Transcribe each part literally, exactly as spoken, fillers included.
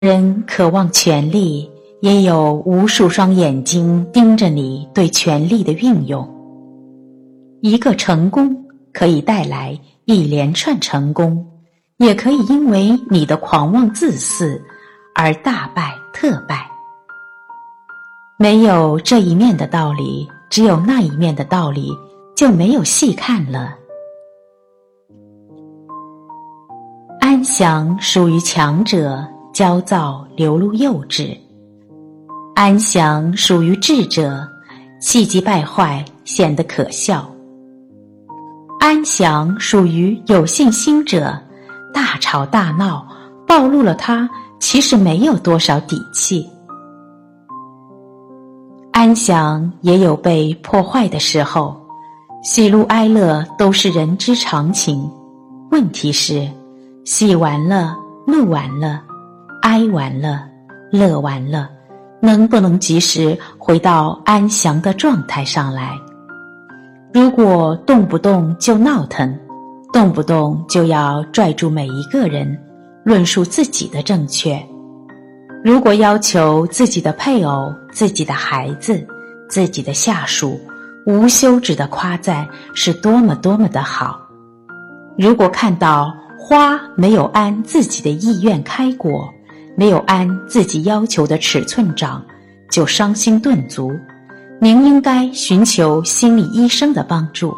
人渴望权力，也有无数双眼睛盯着你对权力的运用。一个成功可以带来一连串成功，也可以因为你的狂妄自私而大败特败。没有这一面的道理，只有那一面的道理，就没有细看了。安详属于强者，焦躁流露幼稚；安详属于智者，气急败坏显得可笑；安详属于有信心者，大吵大闹暴露了他其实没有多少底气。安详也有被破坏的时候，喜怒哀乐都是人之常情。问题是，喜完了，怒完了，哀完了，乐完了，能不能及时回到安详的状态上来？如果动不动就闹腾，动不动就要拽住每一个人，论述自己的正确，如果要求自己的配偶、自己的孩子、自己的下属无休止的夸赞是多么多么的好，如果看到花没有按自己的意愿开果，没有按自己要求的尺寸长，就伤心顿足，您应该寻求心理医生的帮助。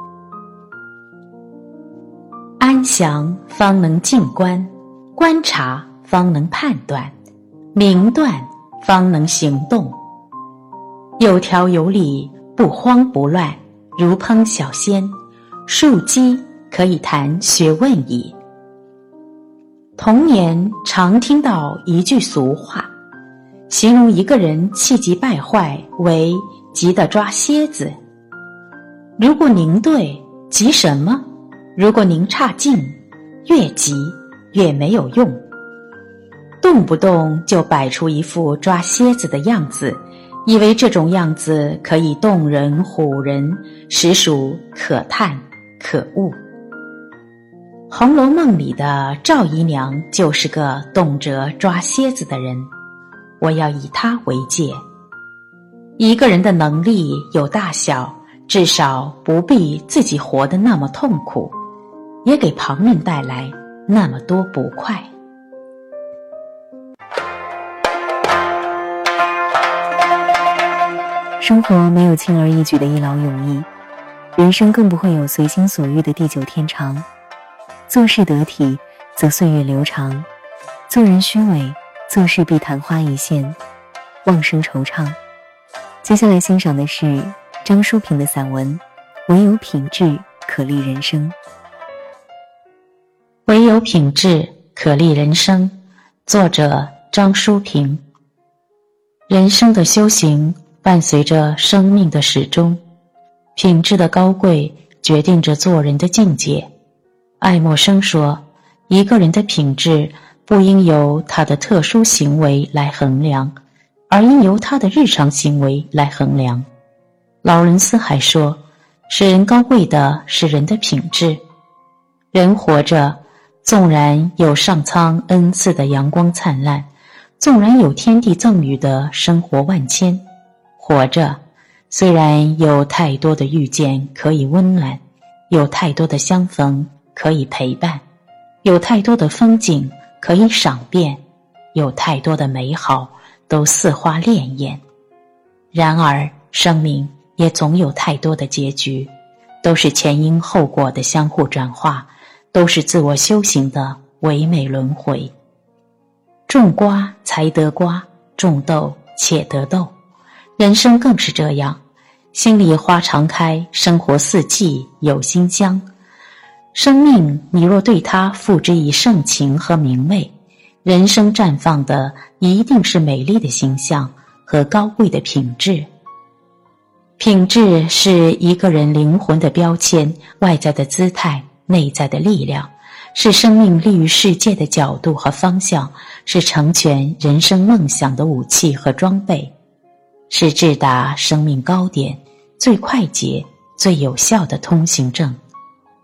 安详方能静观，观察方能判断，明断方能行动。有条有理，不慌不乱，如烹小鲜，庶几可以谈学问矣。童年常听到一句俗话，形容一个人气急败坏为急得抓蝎子。如果您对，急什么？如果您差劲，越急越没有用。动不动就摆出一副抓蝎子的样子，以为这种样子可以动人唬人，实属可叹可恶。《红楼梦》里的赵姨娘就是个动辄抓蝎子的人，我要以她为戒。一个人的能力有大小，至少不必自己活得那么痛苦，也给旁人带来那么多不快。 生活没有轻而易举的一劳永逸，人生更不会有随心所欲的地久天长。做事得体，则岁月流长；做人虚伪，做事必昙花一现，忘生惆怅。接下来欣赏的是张淑平的散文《唯有品质可立人生》。 唯有品质可立人生，作者张淑平。人生的修行伴随着生命的始终，品质的高贵决定着做人的境界。爱默生说，一个人的品质不应由他的特殊行为来衡量，而应由他的日常行为来衡量。劳伦斯还说，使人高贵的是人的品质。人活着，纵然有上苍恩赐的阳光灿烂，纵然有天地赠予的生活万千，活着虽然有太多的遇见可以温暖，有太多的相逢可以陪伴，有太多的风景可以赏遍，有太多的美好都似花潋滟。然而生命也总有太多的结局，都是前因后果的相互转化，都是自我修行的唯美轮回。种瓜才得瓜，种豆且得豆。人生更是这样，心里花常开，生活四季有馨香。生命你若对它付之以盛情和明媚，人生绽放的一定是美丽的形象和高贵的品质。品质是一个人灵魂的标签，外在的姿态，内在的力量，是生命立于世界的角度和方向，是成全人生梦想的武器和装备，是至达生命高点最快捷最有效的通行证。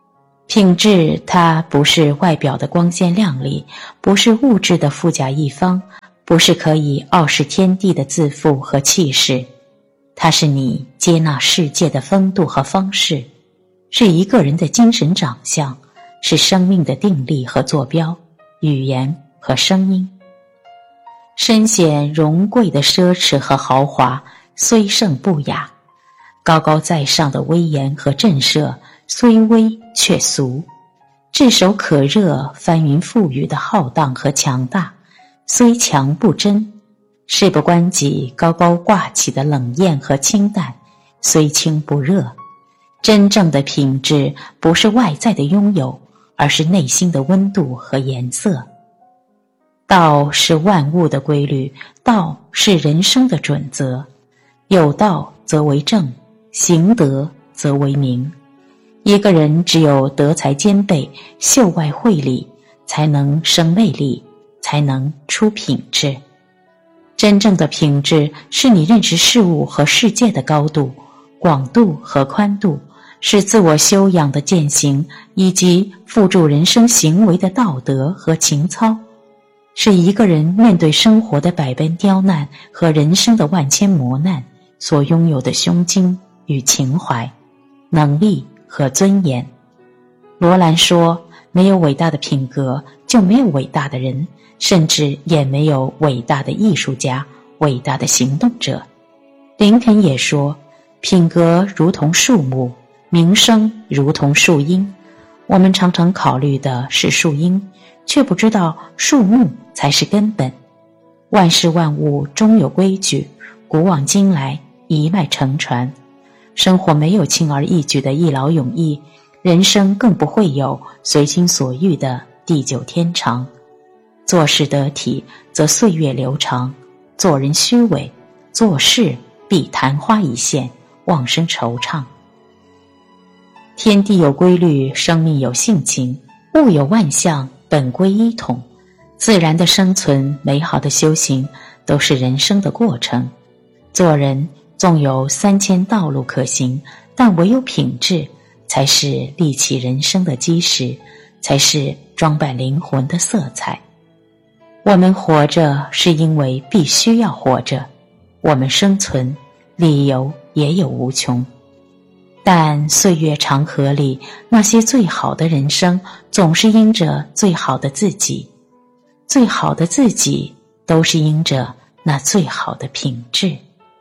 品质它不是外表的光鲜亮丽，不是物质的富甲一方，不是可以傲视天地的自负和气势，它是你接纳世界的风度和方式，是一个人的精神长相，是生命的定力和坐标，语言和声音。深显荣贵的奢侈和豪华，虽胜不雅；高高在上的威严和震慑，虽威却俗；炙手可热、翻云覆雨的浩荡和强大，虽强不真；事不关己、高高挂起的冷艳和清淡，虽清不热。真正的品质不是外在的拥有，而是内心的温度和颜色。道是万物的规律，道是人生的准则。有道则为正，行德则为明。一个人只有德才兼备，秀外慧里，才能生魅力，才能出品质。真正的品质是你认识事物和世界的高度、广度和宽度，是自我修养的践行，以及付诸人生行为的道德和情操，是一个人面对生活的百般刁难和人生的万千磨难所拥有的胸襟与情怀、能力和尊严。罗兰说，没有伟大的品格，就没有伟大的人，甚至也没有伟大的艺术家、伟大的行动者。林肯也说，品格如同树木，名声如同树荫。我们常常考虑的是树荫，却不知道树木才是根本。万事万物终有规矩，古往今来一脉承传。生活没有轻而易举的一劳永逸，人生更不会有随心所欲的地久天长。做事得体，则岁月流长；做人虚伪，做事必昙花一现，忘生惆怅。天地有规律，生命有性情，物有万象，本归一统。自然的生存，美好的修行，都是人生的过程。做人纵有三千道路可行，但唯有品质才是立起人生的基石，才是装扮灵魂的色彩。我们活着是因为必须要活着，我们生存理由也有无穷。但岁月长河里，那些最好的人生，总是因着最好的自己，最好的自己都是因着那最好的品质。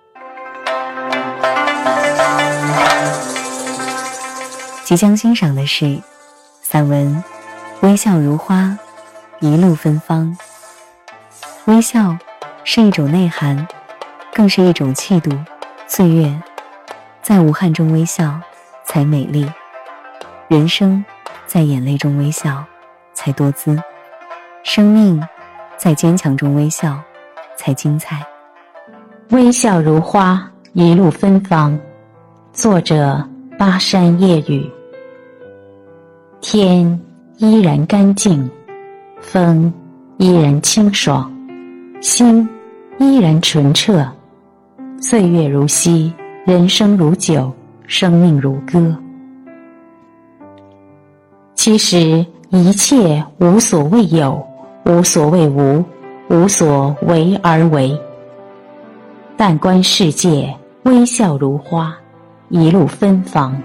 即将欣赏的是散文《微笑如花，一路芬芳》。微笑是一种内涵，更是一种气度。岁月在无憾中微笑才美丽，人生在眼泪中微笑才多姿，生命在坚强中微笑才精彩。 微笑如花，一路芬芳。作者巴山夜雨。天依然干净，风依然清爽，心依然纯澈。岁月如溪，人生如酒，生命如歌。其实一切无所谓有，无所谓无，无所为而为。但观世界，微笑如花，一路芬芳。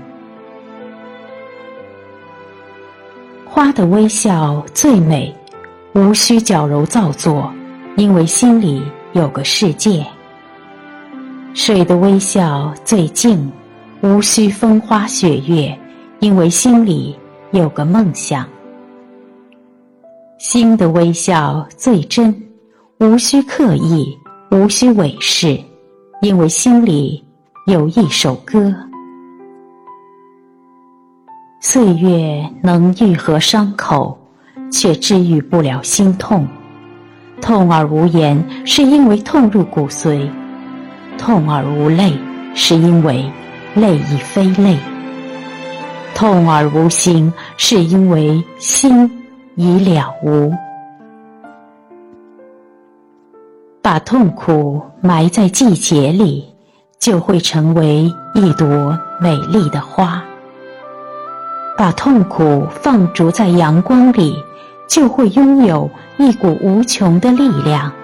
花的微笑最美，无需矫揉造作，因为心里有个世界。水的微笑最静，无需风花雪月，因为心里有个梦想。心的微笑最真，无需刻意，无需伪饰，因为心里有一首歌。岁月能愈合伤口，却治愈不了心痛。痛而无言，是因为痛入骨髓；痛而无泪，是因为泪已非泪；痛而无心，是因为心已了无。把痛苦埋在季节里，就会成为一朵美丽的花。 把痛苦放逐在阳光里，就会拥有一股无穷的力量。